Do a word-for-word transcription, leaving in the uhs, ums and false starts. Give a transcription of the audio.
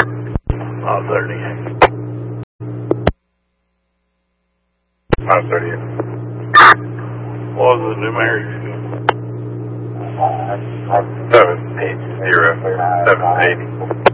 five thirty. five thirty. What was the numeric? seven eight zero seven eighty.